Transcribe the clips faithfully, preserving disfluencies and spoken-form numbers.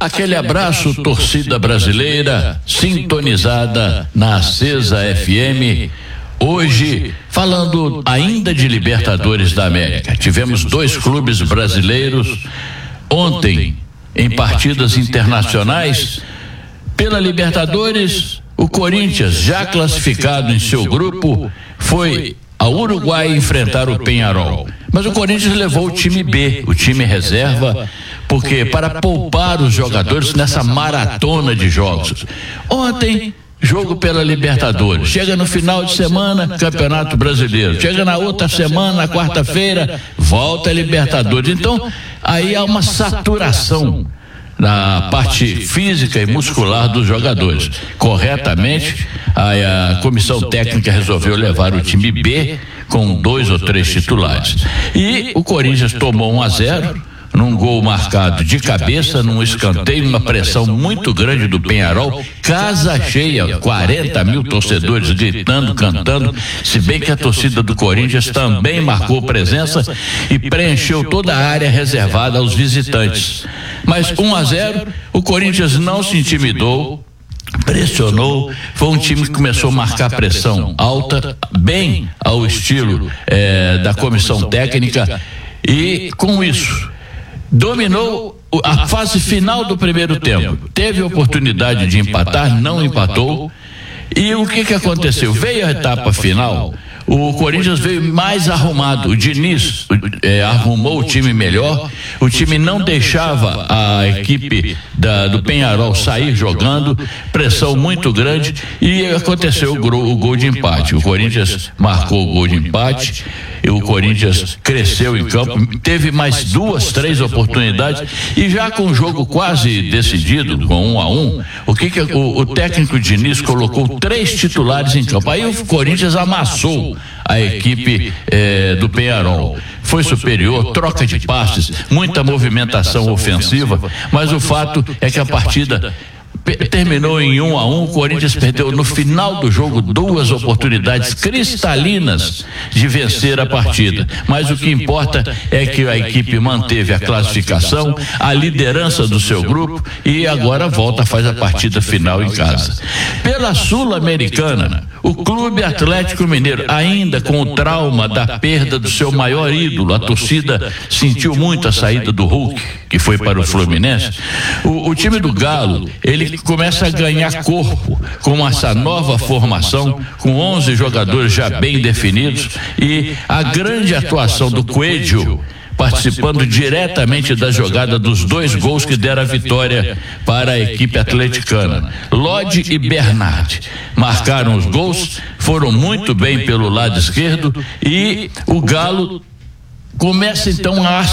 Aquele abraço, torcida brasileira, sintonizada na Acesa F M. Hoje, falando ainda de Libertadores da América, tivemos dois clubes brasileiros ontem em partidas internacionais. Pela Libertadores, o Corinthians, já classificado em seu grupo, foi ao Uruguai enfrentar o Peñarol. Mas o Corinthians levou o time B, o time reserva, porque para poupar os jogadores nessa maratona de jogos. Ontem, jogo pela Libertadores. Chega no final de semana, Campeonato Brasileiro. Chega na outra semana, na quarta-feira, volta a Libertadores. Então, aí há uma saturação na parte física e muscular dos jogadores. Corretamente, a, a comissão técnica resolveu levar o time B com dois ou três titulares. E o Corinthians tomou um a zero num gol marcado de cabeça, num escanteio, uma pressão muito grande do Peñarol, casa cheia, quarenta mil torcedores gritando, cantando, se bem que a torcida do Corinthians também marcou presença e preencheu toda a área reservada aos visitantes. Mas um a zero, o Corinthians não se intimidou, pressionou, foi um time que começou a marcar pressão alta, bem ao estilo eh, da comissão técnica, e com isso dominou a fase final do primeiro tempo. Teve oportunidade de empatar, não empatou. E o que que aconteceu? Veio a etapa final, o Corinthians veio mais arrumado. O Diniz é, arrumou o time melhor. O time não deixava a equipe da, do Peñarol sair jogando, pressão muito grande, e aconteceu o gol, o gol de empate. O Corinthians marcou o gol de empate. E o Corinthians cresceu em campo, teve mais duas, três oportunidades, e já com o jogo quase decidido, com um a um, o que que o, o técnico Diniz colocou três titulares em campo. Aí o Corinthians amassou a equipe eh, do Peñarol. Foi superior, troca de passes, muita movimentação ofensiva, mas o fato é que a partida terminou em um a um. O Corinthians perdeu no final do jogo duas oportunidades cristalinas de vencer a partida, mas o que importa é que a equipe manteve a classificação, a liderança do seu grupo, e agora volta, faz a partida final em casa. Pela Sul-Americana, o Clube Atlético Mineiro, ainda com o trauma da perda do seu maior ídolo, a torcida sentiu muito a saída do Hulk, que foi para o Fluminense. O, o time do Galo, ele começa a ganhar corpo com essa nova formação, com onze jogadores já bem definidos, e a grande atuação do Coelho, participando diretamente da jogada dos dois gols que deram a vitória para a equipe atleticana. Lodi e Bernard marcaram os gols, foram muito bem pelo lado esquerdo, e o Galo começa então a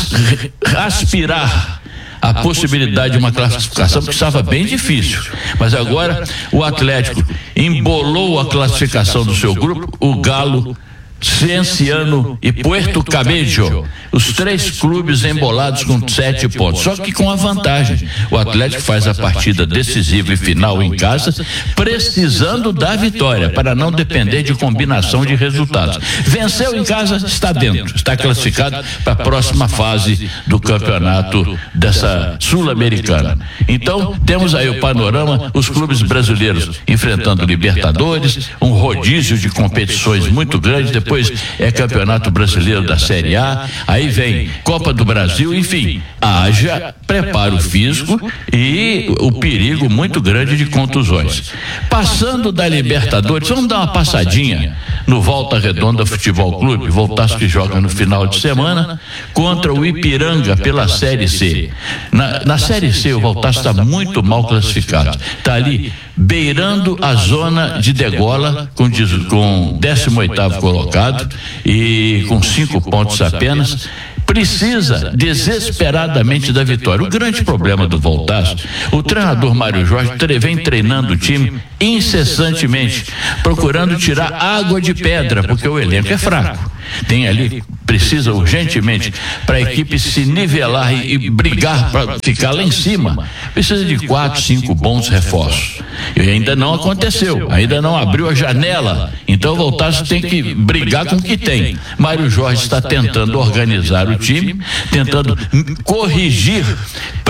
aspirar a possibilidade de uma classificação que estava bem difícil, mas agora o Atlético embolou a classificação do seu grupo. O Galo, Cienciano e Puerto Cabello, os três clubes embolados com sete pontos, só que com a vantagem: o Atlético faz a partida decisiva e final em casa, precisando da vitória para não depender de combinação de resultados. Venceu em casa, está dentro, está classificado para a próxima fase do campeonato dessa Sul-Americana. Então temos aí o panorama: os clubes brasileiros enfrentando Libertadores, um rodízio de competições muito grande. Depois Depois é Campeonato Brasileiro da Série A, aí vem Copa do Brasil, enfim, haja preparo físico e o perigo muito grande de contusões. Passando da Libertadores, vamos dar uma passadinha no Volta Redonda Futebol Clube, Voltaço, que joga no final de semana contra o Ipiranga pela Série C. Na, na Série C o Voltaço está muito mal classificado, está ali beirando a zona de degola, com, com décimo oitavo colocado e com cinco pontos apenas. Precisa desesperadamente da vitória. O grande problema do Voltaço, o treinador Mário Jorge vem treinando o time incessantemente, procurando tirar água de pedra, porque o elenco é fraco. Tem ali, precisa urgentemente, para a equipe se nivelar e, e brigar para ficar lá em cima, precisa de quatro, cinco bons reforços. E ainda não aconteceu, ainda não abriu a janela. Então o Voltaço tem que brigar com o que tem. Mário Jorge está tentando organizar o time, tentando corrigir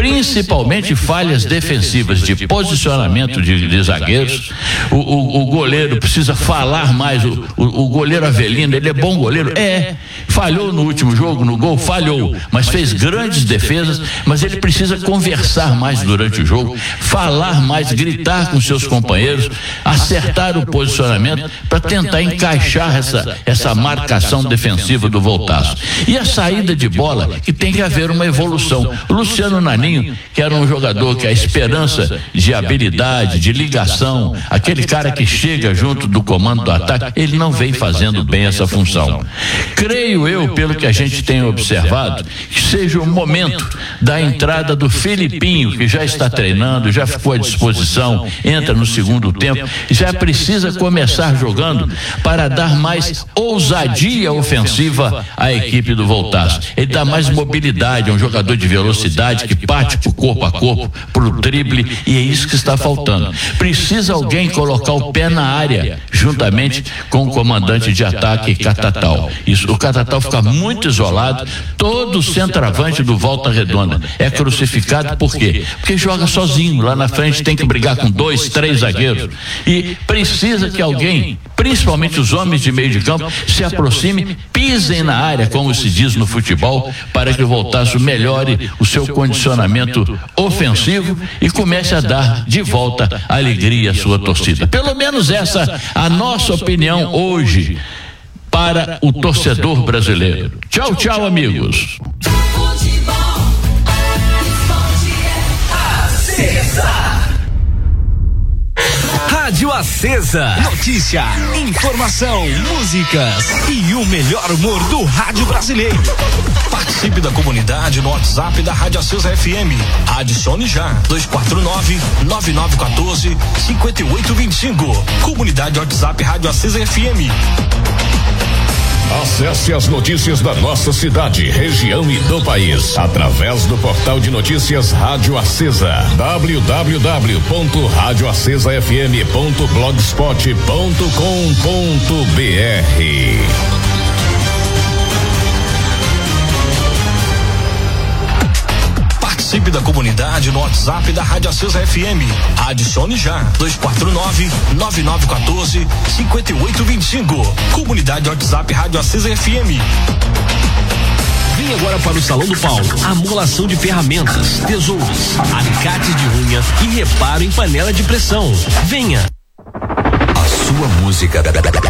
principalmente falhas defensivas de posicionamento de, de zagueiros. O, o, o goleiro precisa falar mais. O, o, o goleiro Avelino, ele é bom goleiro? É. Falhou no último jogo, no gol, falhou, mas fez grandes defesas, mas ele precisa conversar mais durante o jogo, falar mais, gritar com seus companheiros, acertar o posicionamento para tentar encaixar essa, essa marcação defensiva do Voltaço. E a saída de bola, que tem que haver uma evolução. O Luciano Naninho, que era um jogador que a esperança de habilidade, de ligação, aquele cara que chega junto do comando do ataque, ele não vem fazendo bem essa função. Creio eu, pelo que a gente tem observado, que seja o momento da entrada do Felipinho, que já está treinando, já ficou à disposição, entra no segundo tempo, já precisa começar jogando para dar mais ousadia ofensiva à equipe do Voltaço. Ele dá mais mobilidade, é um jogador de velocidade que parte pro corpo a corpo, pro drible, e é isso que está faltando. Precisa alguém colocar o pé na área, juntamente com o comandante de ataque Catatal. Isso, o Catatal fica muito isolado. Todo centroavante do Volta Redonda é crucificado, por quê? Porque joga sozinho, lá na frente tem que brigar com dois, três zagueiros, e precisa que alguém, principalmente os homens de meio de campo, se aproxime, pisem na área, como se diz no futebol, para que o Voltaço melhore o seu condicionamento ofensivo e comece a dar de volta alegria à sua torcida. Pelo menos essa a nossa opinião hoje para o torcedor brasileiro. Tchau, tchau, amigos. Rádio Acesa. Notícia, informação, músicas e o melhor humor do rádio brasileiro. Participe da comunidade no WhatsApp da Rádio Acesa F M. Adicione já dois quatro nove, nove nove um quatro, cinco oito dois cinco. Comunidade WhatsApp Rádio Acesa F M. Acesse as notícias da nossa cidade, região e do país através do portal de notícias Rádio Acesa, w w w ponto rádio acesa f m ponto blogspot ponto com ponto b r. Participe da comunidade no WhatsApp da Rádio Acesa F M. Adicione já dois quatro nove, nove nove um quatro, cinco oito dois cinco. Comunidade WhatsApp Rádio Acesa F M. Vem agora para o Salão do Paulo. Amolação de ferramentas, tesouros, alicates de unha e reparo em panela de pressão. Venha. A sua música